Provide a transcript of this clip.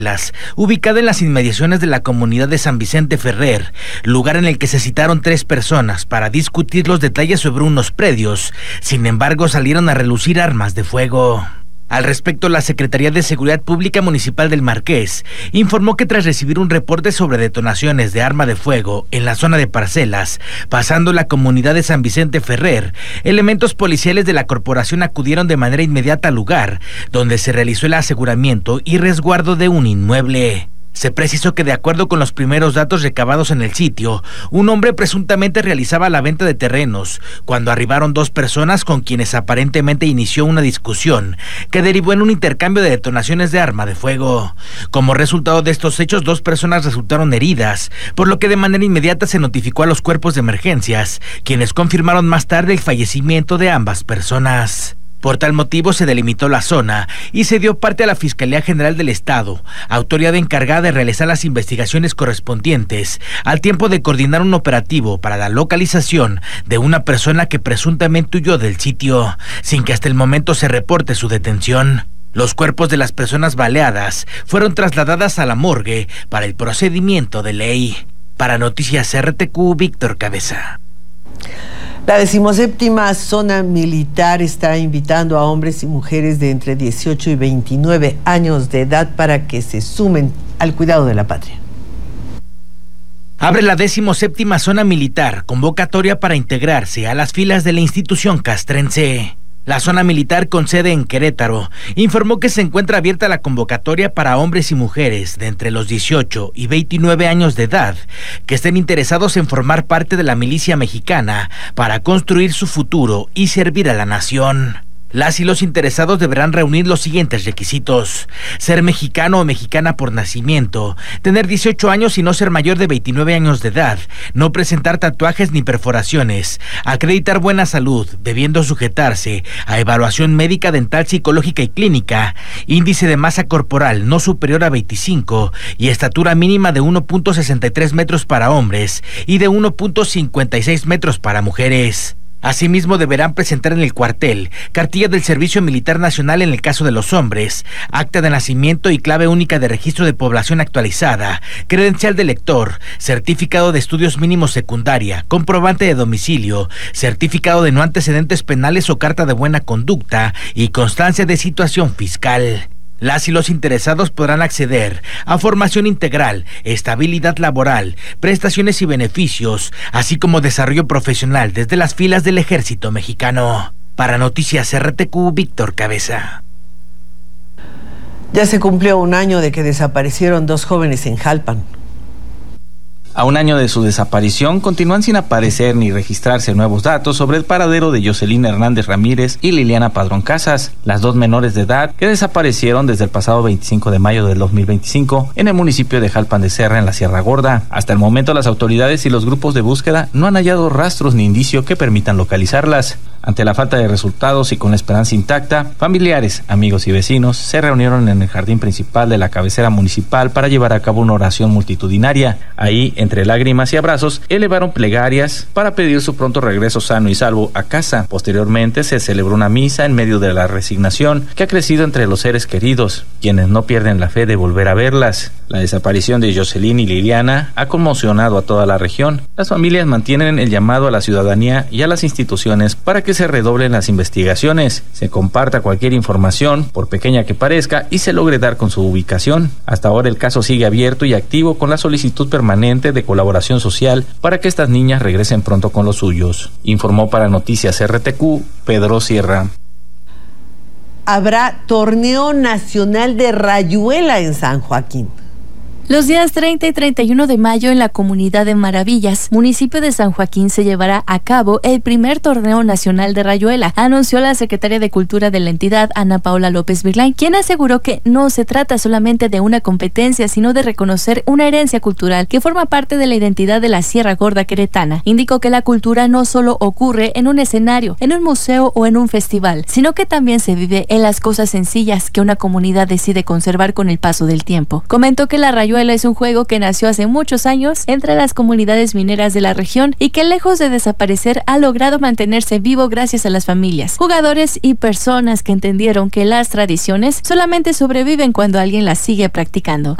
ubicada en las inmediaciones de la comunidad de San Vicente Ferrer, lugar en el que se citaron 3 personas para discutir los detalles sobre unos predios. Sin embargo, salieron a relucir armas de fuego. Al respecto, la Secretaría de Seguridad Pública Municipal del Marqués informó que tras recibir un reporte sobre detonaciones de arma de fuego en la zona de parcelas, pasando la comunidad de San Vicente Ferrer, elementos policiales de la corporación acudieron de manera inmediata al lugar, donde se realizó el aseguramiento y resguardo de un inmueble. Se precisó que de acuerdo con los primeros datos recabados en el sitio, un hombre presuntamente realizaba la venta de terrenos cuando arribaron 2 personas con quienes aparentemente inició una discusión que derivó en un intercambio de detonaciones de arma de fuego. Como resultado de estos hechos, 2 personas resultaron heridas, por lo que de manera inmediata se notificó a los cuerpos de emergencias, quienes confirmaron más tarde el fallecimiento de ambas personas. Por tal motivo se delimitó la zona y se dio parte a la Fiscalía General del Estado, autoridad encargada de realizar las investigaciones correspondientes, al tiempo de coordinar un operativo para la localización de una persona que presuntamente huyó del sitio, sin que hasta el momento se reporte su detención. Los cuerpos de las personas baleadas fueron trasladadas a la morgue para el procedimiento de ley. Para Noticias RTQ, Víctor Cabeza. La 17ª zona militar está invitando a hombres y mujeres de entre 18 y 29 años de edad para que se sumen al cuidado de la patria. Abre la 17ª zona militar, convocatoria para integrarse a las filas de la institución castrense. La zona militar con sede en Querétaro informó que se encuentra abierta la convocatoria para hombres y mujeres de entre los 18 y 29 años de edad que estén interesados en formar parte de la milicia mexicana para construir su futuro y servir a la nación. Las y los interesados deberán reunir los siguientes requisitos: ser mexicano o mexicana por nacimiento, tener 18 años y no ser mayor de 29 años de edad, no presentar tatuajes ni perforaciones, acreditar buena salud, debiendo sujetarse a evaluación médica, dental, psicológica y clínica, índice de masa corporal no superior a 25 y estatura mínima de 1.63 metros para hombres y de 1.56 metros para mujeres. Asimismo, deberán presentar en el cuartel cartilla del Servicio Militar Nacional en el caso de los hombres, acta de nacimiento y clave única de registro de población actualizada, credencial de lector, certificado de estudios mínimos secundaria, comprobante de domicilio, certificado de no antecedentes penales o carta de buena conducta y constancia de situación fiscal. Las y los interesados podrán acceder a formación integral, estabilidad laboral, prestaciones y beneficios, así como desarrollo profesional desde las filas del Ejército Mexicano. Para Noticias RTQ, Víctor Cabeza. Ya se cumplió 1 año de que desaparecieron 2 jóvenes en Jalpan. A 1 año de su desaparición, continúan sin aparecer ni registrarse nuevos datos sobre el paradero de Jocelyn Hernández Ramírez y Liliana Padrón Casas, las 2 menores de edad que desaparecieron desde el pasado 25 de mayo del 2025 en el municipio de Jalpan de Serra, en la Sierra Gorda. Hasta el momento, las autoridades y los grupos de búsqueda no han hallado rastros ni indicio que permitan localizarlas. Ante la falta de resultados y con la esperanza intacta, familiares, amigos y vecinos se reunieron en el jardín principal de la cabecera municipal para llevar a cabo una oración multitudinaria. Ahí, entre lágrimas y abrazos, elevaron plegarias para pedir su pronto regreso sano y salvo a casa. Posteriormente se celebró una misa en medio de la resignación que ha crecido entre los seres queridos, quienes no pierden la fe de volver a verlas. La desaparición de Jocelyn y Liliana ha conmocionado a toda la región. Las familias mantienen el llamado a la ciudadanía y a las instituciones para que se redoblen las investigaciones, se comparta cualquier información, por pequeña que parezca, y se logre dar con su ubicación. Hasta ahora el caso sigue abierto y activo, con la solicitud permanente de colaboración social para que estas niñas regresen pronto con los suyos. Informó para Noticias RTQ, Pedro Sierra. Habrá torneo nacional de rayuela en San Joaquín. Los días 30 y 31 de mayo en la comunidad de Maravillas, municipio de San Joaquín, se llevará a cabo el primer torneo nacional de rayuela, anunció la secretaria de Cultura de la entidad, Ana Paula López Virlain, quien aseguró que no se trata solamente de una competencia, sino de reconocer una herencia cultural que forma parte de la identidad de la Sierra Gorda queretana. Indicó que la cultura no solo ocurre en un escenario, en un museo o en un festival, sino que también se vive en las cosas sencillas que una comunidad decide conservar con el paso del tiempo. Comentó que la rayuela Rayuela es un juego que nació hace muchos años entre las comunidades mineras de la región y que, lejos de desaparecer, ha logrado mantenerse vivo gracias a las familias, jugadores y personas que entendieron que las tradiciones solamente sobreviven cuando alguien las sigue practicando.